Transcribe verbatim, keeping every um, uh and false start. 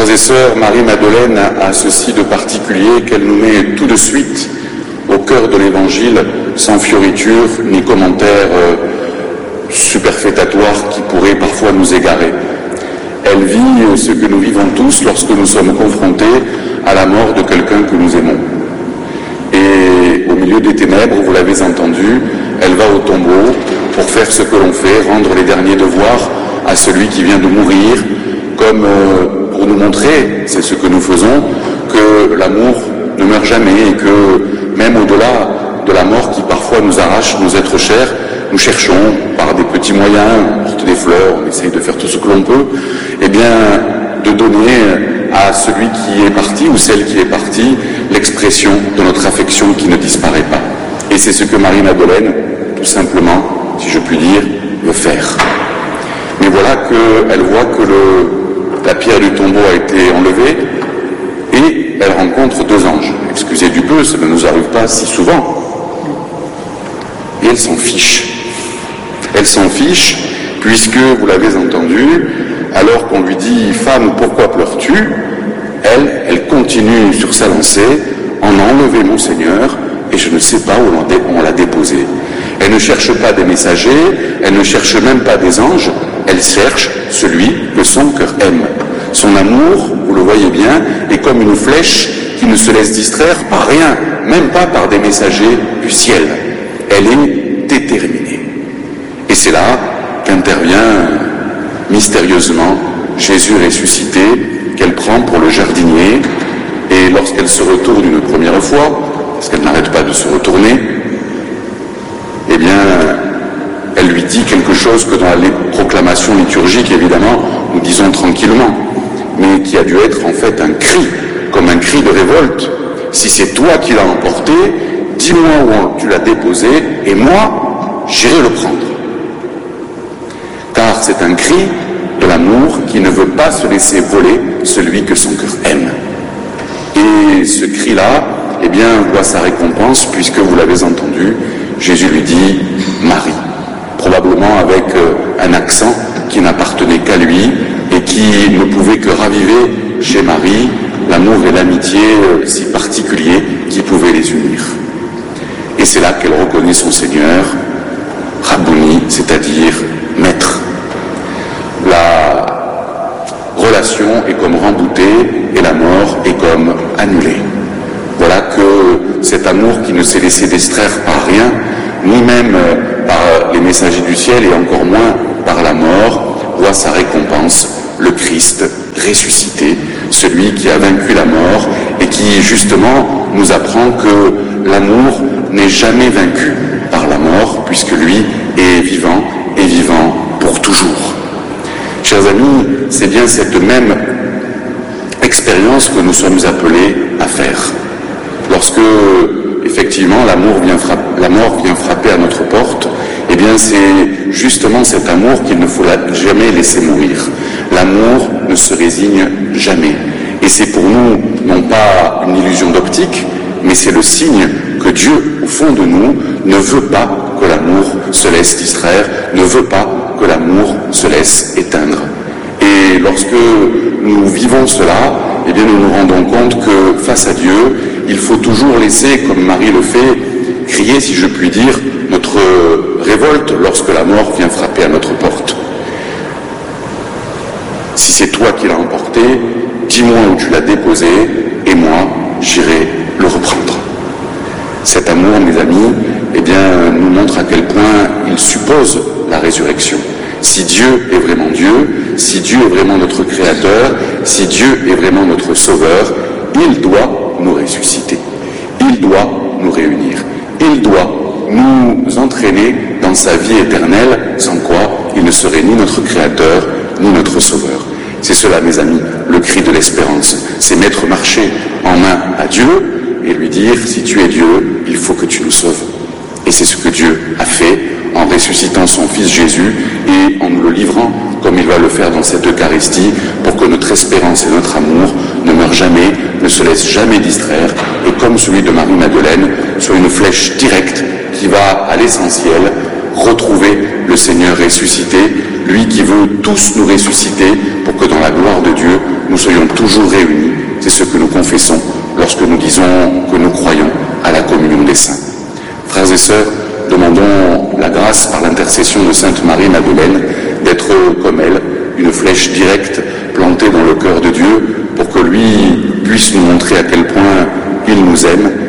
Frères et sœurs, Marie-Madeleine a ceci de particulier qu'elle nous met tout de suite au cœur de l'Évangile, sans fioriture ni commentaires euh, superfétatoires qui pourraient parfois nous égarer. Elle vit ce que nous vivons tous lorsque nous sommes confrontés à la mort de quelqu'un que nous aimons. Et au milieu des ténèbres, vous l'avez entendu, elle va au tombeau pour faire ce que l'on fait, rendre les derniers devoirs à celui qui vient de mourir, comme euh, pour nous montrer, c'est ce que nous faisons, que l'amour ne meurt jamais et que même au-delà de la mort qui parfois nous arrache nos êtres chers, nous cherchons par des petits moyens, on porte des fleurs, on essaye de faire tout ce que l'on peut, eh bien de donner à celui qui est parti ou celle qui est partie l'expression de notre affection qui ne disparaît pas. Et c'est ce que Marie-Madeleine, tout simplement, si je puis dire, veut faire. Mais voilà qu'elle voit que le, la pierre du tombeau a été enlevée et elle rencontre deux anges. Excusez du peu, ça ne nous arrive pas si souvent. Et elle s'en fiche. Elle s'en fiche puisque, vous l'avez entendu, alors qu'on lui dit « Femme, pourquoi pleures-tu » elle, elle continue sur sa lancée « On a enlevé mon Seigneur et je ne sais pas où on l'a déposé. » Elle ne cherche pas des messagers, elle ne cherche même pas des anges, elle cherche celui que son cœur aime. Son amour, vous le voyez bien, est comme une flèche qui ne se laisse distraire par rien, même pas par des messagers du ciel. Elle est déterminée. Et c'est là qu'intervient mystérieusement Jésus ressuscité, qu'elle prend pour le jardinier, et lorsqu'elle se retourne une première fois, parce qu'elle n'arrête pas de se retourner, eh bien, elle lui dit quelque chose que dans la proclamation liturgique, évidemment, nous disons tranquillement, mais qui a dû être en fait un cri, comme un cri de révolte. Si c'est toi qui l'as emporté, dis-moi où tu l'as déposé, et moi, j'irai le prendre. Car c'est un cri de l'amour qui ne veut pas se laisser voler celui que son cœur aime. Et ce cri-là, eh bien, voit sa récompense, puisque vous l'avez entendu, Jésus lui dit « Marie », probablement avec euh, un accent qui n'appartenait qu'à lui et qui ne pouvait que raviver chez Marie l'amour et l'amitié euh, si particuliers qui pouvaient les unir. Et c'est là qu'elle reconnaît son Seigneur, Rabbouni, c'est-à-dire maître. La relation est comme remboutée et la mort est comme annulée. Voilà que cet amour qui ne s'est laissé distraire par rien, ni même par les messagers du ciel et encore moins par la mort, voit sa récompense, le Christ ressuscité, celui qui a vaincu la mort et qui justement nous apprend que l'amour n'est jamais vaincu par la mort puisque lui est vivant et vivant pour toujours. Chers amis, c'est bien cette même expérience que nous sommes appelés à faire. Lorsque, effectivement, l'amour vient frapper, la mort vient frapper à notre porte, eh bien, c'est justement cet amour qu'il ne faut jamais laisser mourir. L'amour ne se résigne jamais. Et c'est pour nous, non pas une illusion d'optique, mais c'est le signe que Dieu, au fond de nous, ne veut pas que l'amour se laisse distraire, ne veut pas que l'amour se laisse éteindre. Et lorsque nous vivons cela, eh bien, nous nous rendons compte que face à Dieu, il faut toujours laisser, comme Marie le fait, crier, si je puis dire, notre révolte lorsque la mort vient frapper à notre porte. Si c'est toi qui l'as emporté, dis-moi où tu l'as déposé, et moi, j'irai le reprendre. Cet amour, mes amis, eh bien, nous montre à quel point il suppose la résurrection. Si Dieu est vraiment Dieu, si Dieu est vraiment notre Créateur, si Dieu est vraiment notre Sauveur, il doit nous ressusciter. Il doit nous réunir. Il doit nous entraîner dans sa vie éternelle, sans quoi il ne serait ni notre Créateur, ni notre Sauveur. C'est cela, mes amis, le cri de l'espérance. C'est mettre marché en main à Dieu et lui dire, si tu es Dieu, il faut que tu nous sauves. Et c'est ce que Dieu a fait en ressuscitant son Fils Jésus et en nous le livrant, comme il va le faire dans cette Eucharistie, pour que notre espérance et notre amour ne meurent jamais, ne se laissent jamais distraire, et comme celui de Marie-Madeleine, soit une flèche directe qui va à l'essentiel, retrouver le Seigneur ressuscité, lui qui veut tous nous ressusciter pour que dans la gloire de Dieu, nous nous soyons toujours réunis. C'est ce que nous confessons lorsque nous disons que nous croyons à la communion des saints. Frères et sœurs, demandons la grâce par l'intercession de Sainte Marie-Madeleine d'être comme elle, une flèche directe plantée dans le cœur de Dieu pour que lui puisse nous montrer à quel point il nous aime